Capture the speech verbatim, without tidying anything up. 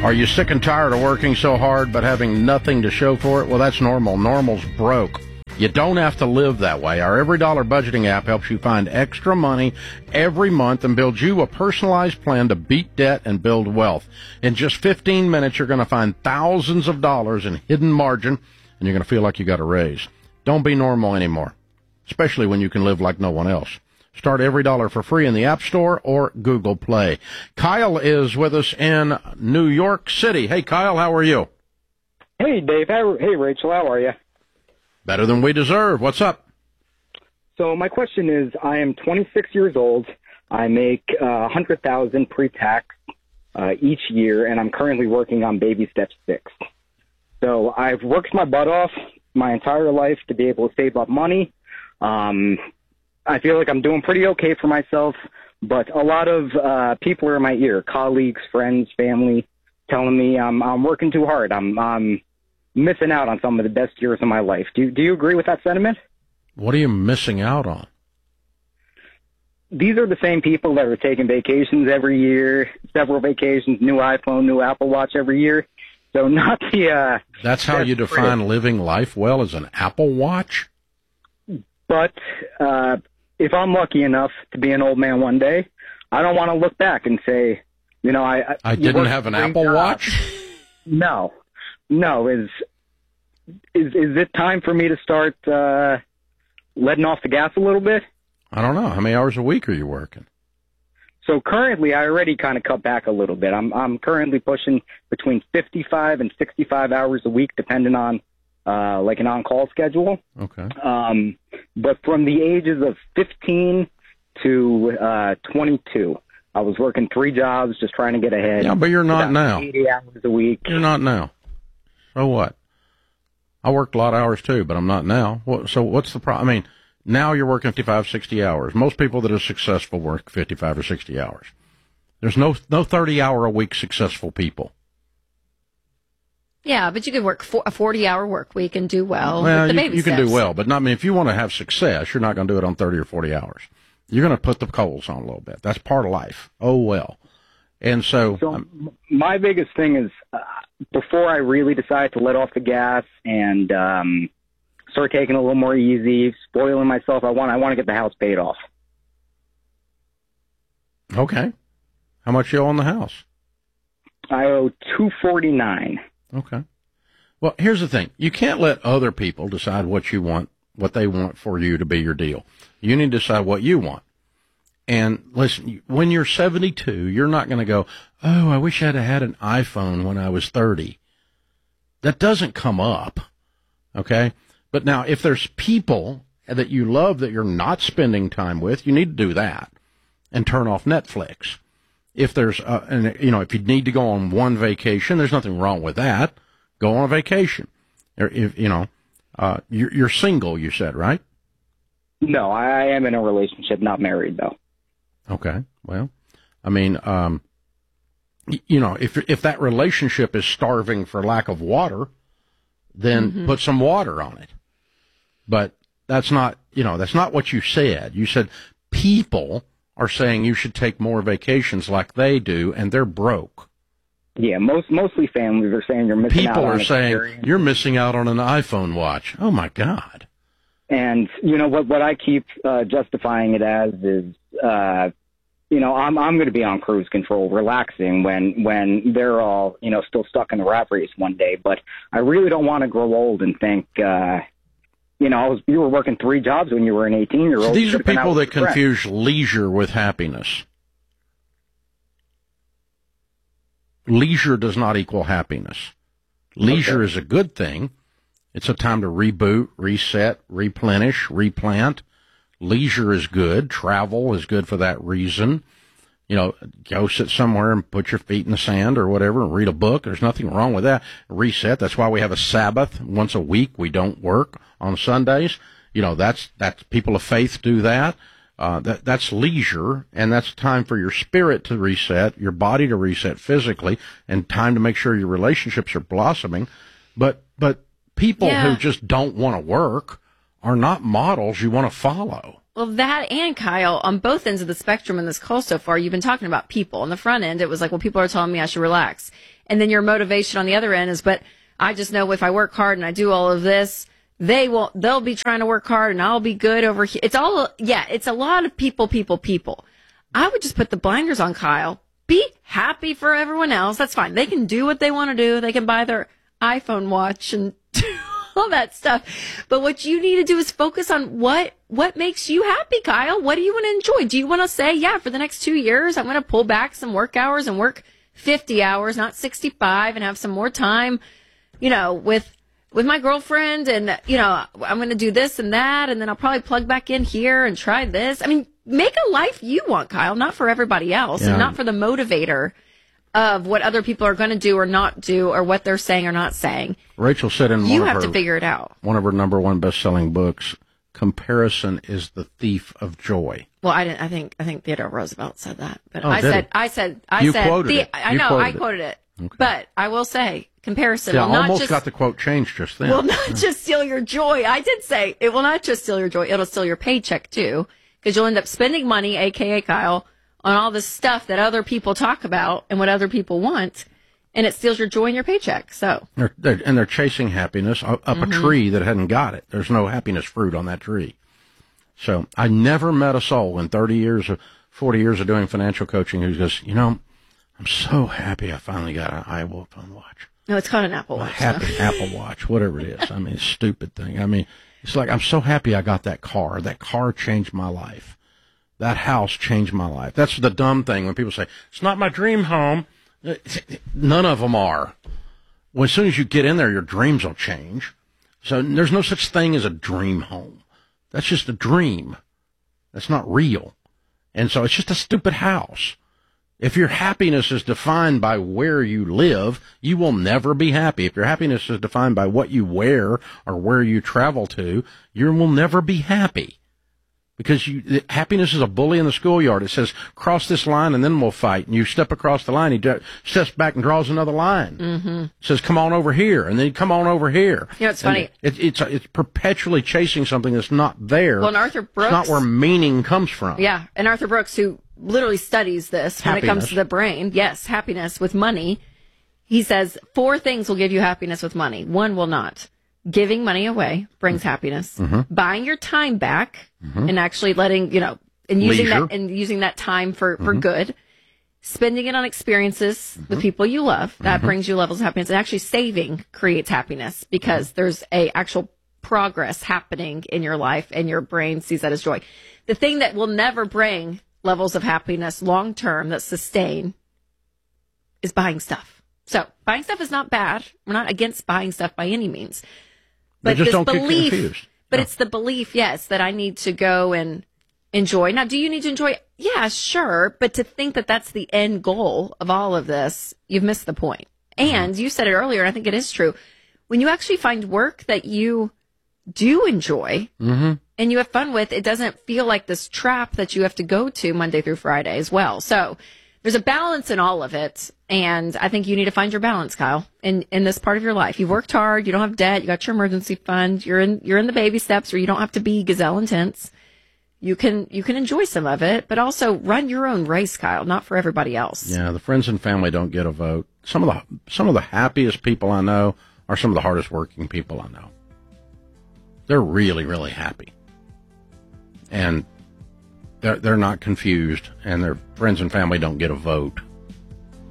Are you sick and tired of working so hard but having nothing to show for it? Well, that's normal. Normal's broke. You don't have to live that way. Our Every Dollar Budgeting app helps you find extra money every month and builds you a personalized plan to beat debt and build wealth. In just fifteen minutes, you're going to find thousands of dollars in hidden margin, and you're going to feel like you got a raise. Don't be normal anymore, especially when you can live like no one else. Start Every Dollar for free in the App Store or Google Play. Kyle is with us in New York City. Hey, Kyle, how are you? Hey, Dave. Hey, Rachel. How are you? Better than we deserve. What's up? So my question is, I am twenty-six years old. I make uh, one hundred thousand dollars pre-tax uh, each year, and I'm currently working on baby step six. So I've worked my butt off my entire life to be able to save up money. Um, I feel like I'm doing pretty okay for myself, but a lot of uh, people are in my ear, colleagues, friends, family, telling me I'm, I'm working too hard. I'm, I'm missing out on some of the best years of my life. Do, do you agree with that sentiment? What are you missing out on? These are the same people that are taking vacations every year, several vacations, new iPhone, new Apple Watch every year. So not the... Uh, That's how you define critic. Living life well, as an Apple Watch? But uh, if I'm lucky enough to be an old man one day, I don't want to look back and say, you know, I... I didn't have an Apple job. Watch? No. No. Is, is, is it time for me to start uh, letting off the gas a little bit? I don't know. How many hours a week are you working? So currently, I already kind of cut back a little bit. I'm I'm currently pushing between fifty-five and sixty-five hours a week, depending on uh, like an on-call schedule. Okay. Um, but from the ages of fifteen to uh, twenty-two, I was working three jobs, just trying to get ahead. Yeah, but you're not now. eighty hours a week. You're not now. So what? I worked a lot of hours too, but I'm not now. So what's the problem? I mean, now you're working fifty-five, sixty hours. Most people that are successful work fifty-five or sixty hours. There's no no thirty-hour-a-week successful people. Yeah, but you could work for, a forty-hour work week and do well. Well, with the you, baby you can steps. do well, but not, I mean, if you want to have success, you're not going to do it on thirty or forty hours. You're going to put the coals on a little bit. That's part of life. Oh, well. And so... so um, my biggest thing is, uh, before I really decide to let off the gas and... Um, start taking it a little more easy, spoiling myself. I want I want to get the house paid off. Okay. How much you owe on the house? I owe two forty-nine. Okay. Well, here's the thing. You can't let other people decide what you want, what they want for you to be your deal. You need to decide what you want. And listen, when you're seventy-two, you're not going to go, oh, I wish I'd have had an iPhone when I was thirty. That doesn't come up. Okay? But now, if there's people that you love that you're not spending time with, you need to do that and turn off Netflix. If there's, uh, and, you know, if you need to go on one vacation, there's nothing wrong with that. Go on a vacation. Or if, you know, uh, you're, you're single, you said, right? No, I am in a relationship, not married, though. Okay. Well, I mean, um, you know, if if that relationship is starving for lack of water, then mm-hmm. put some water on it. But that's not, you know, that's not what you said. You said people are saying you should take more vacations like they do, and they're broke. Yeah, most mostly families are saying you're missing people out on are saying experience. You're missing out on an iPhone watch. Oh, my God. And, you know, what what I keep uh, justifying it as is, uh, you know, I'm I'm going to be on cruise control, relaxing when when they're all, you know, still stuck in the rat race one day. But I really don't want to grow old and think, uh, you know, I was, you were working three jobs when you were an eighteen-year-old. So these are people that confuse leisure with happiness. Leisure does not equal happiness. Leisure okay. is a good thing. It's a time to reboot, reset, replenish, replant. Leisure is good. Travel is good for that reason. You know, go sit somewhere and put your feet in the sand or whatever and read a book. There's nothing wrong with that. Reset. That's why we have a Sabbath once a week. We don't work on Sundays. You know, that's, that's people of faith do that. Uh, that, that's leisure, and that's time for your spirit to reset, your body to reset physically, and time to make sure your relationships are blossoming. But, but people yeah. who just don't want to work are not models you want to follow. Well, that and Kyle, on both ends of the spectrum in this call so far, you've been talking about people. On the front end, it was like, well, people are telling me I should relax. And then your motivation on the other end is, but I just know if I work hard and I do all of this, they will, they'll be trying to work hard and I'll be good over here. It's all, yeah, it's a lot of people, people, people. I would just put the blinders on, Kyle. Be happy for everyone else. That's fine. They can do what they want to do. They can buy their iPhone watch and all that stuff. But what you need to do is focus on what, what makes you happy, Kyle. What do you want to enjoy? Do you want to say, yeah, for the next two years, I'm going to pull back some work hours and work fifty hours, not sixty-five, and have some more time, you know, with, with my girlfriend, and, you know, I'm going to do this and that, and then I'll probably plug back in here and try this. I mean, make a life you want, Kyle, not for everybody else, yeah. and not for the motivator of what other people are going to do or not do, or what they're saying or not saying. Rachel said in you one have of her, to figure it out. One of her number one best-selling books, comparison is the thief of joy. Well, I didn't. I think I think Theodore Roosevelt said that, but oh, I said it? I said I you said quoted the, it. I you know quoted I quoted it, it. Okay. But I will say comparison. Yeah, will I not almost just, got the quote changed just then. Will not just steal your joy. I did say it will not just steal your joy; it'll steal your paycheck too, because you'll end up spending money, aka Kyle, on all this stuff that other people talk about and what other people want, and it steals your joy and your paycheck. So, they're, they're, and they're chasing happiness up mm-hmm. a tree that hadn't got it. There's no happiness fruit on that tree. So I never met a soul in thirty years of forty years of doing financial coaching who goes, you know, I'm so happy I finally got an iPhone watch. No, it's called an Apple a Watch. Happy so. Apple Watch, whatever it is. I mean, it's a stupid thing. I mean, it's like I'm so happy I got that car. That car changed my life. That house changed my life. That's the dumb thing when people say, it's not my dream home. None of them are. Well, as soon as you get in there, your dreams will change. So there's no such thing as a dream home. That's just a dream. That's not real. And so it's just a stupid house. If your happiness is defined by where you live, you will never be happy. If your happiness is defined by what you wear or where you travel to, you will never be happy. Because you, happiness is a bully in the schoolyard. It says, cross this line and then we'll fight. And you step across the line, he d- steps back and draws another line. Mm-hmm. It says, come on over here. And then you come on over here. You know, it's funny. It, it's, it's perpetually chasing something that's not there. Well, and Arthur Brooks. It's not where meaning comes from. Yeah. And Arthur Brooks, who literally studies this Happiness. when it comes to the brain. Yes, happiness with money. He says four things will give you happiness with money. One will not. Giving money away brings happiness. Mm-hmm. Buying your time back mm-hmm. and actually letting, you know, and using Leisure. that and using that time for, for mm-hmm. good. Spending it on experiences mm-hmm. with people you love. That mm-hmm. brings you levels of happiness. And actually saving creates happiness because mm-hmm. there's a actual progress happening in your life and your brain sees that as joy. The thing that will never bring levels of happiness long term that sustain is buying stuff. So buying stuff is not bad. We're not against buying stuff by any means. But just this don't belief, get confused. but No. it's the belief, yes, that I need to go and enjoy. Now, do you need to enjoy? Yeah, sure. But to think that that's the end goal of all of this, you've missed the point. And you said it earlier, and I think it is true. When you actually find work that you do enjoy mm-hmm. and you have fun with, it doesn't feel like this trap that you have to go to Monday through Friday as well. So there's a balance in all of it. And I think you need to find your balance, Kyle, in, in this part of your life. You've worked hard. You don't have debt. You got your emergency fund. You're in, you're in the baby steps where you don't have to be gazelle intense. You can, you can enjoy some of it, but also run your own race, Kyle, not for everybody else. Yeah. The friends and family don't get a vote. Some of the, some of the happiest people I know are some of the hardest working people I know. They're really, really happy. And they're, they're not confused, and their friends and family don't get a vote.